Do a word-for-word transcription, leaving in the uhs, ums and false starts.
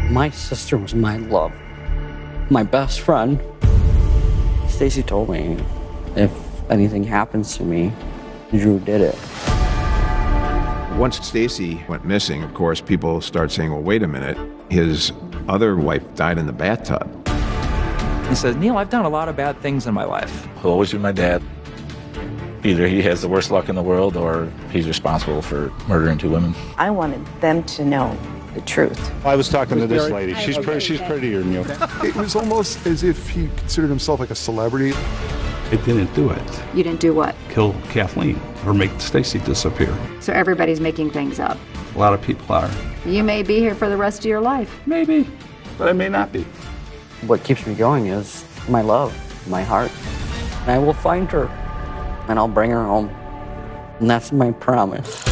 My sister was my love, my best friend. Stacy told me if anything happens to me, Drew did it. Once Stacy went missing, of course, people start saying, well, wait a minute, his other wife died in the bathtub. He says, Neil, I've done a lot of bad things in my life. He'll always be my dad. Either he has the worst luck in the world or he's responsible for murdering two women. I wanted them to know the truth. I was talking to this lady. She's pretty, she's prettier than you. It was almost as if he considered himself like a celebrity. It didn't do it. You didn't do what? Kill Kathleen or make Stacy disappear. So everybody's making things up. A lot of people are. You may be here for the rest of your life. Maybe, but I may not be. What keeps me going is my love, my heart. And I will find her, and I'll bring her home. And that's my promise.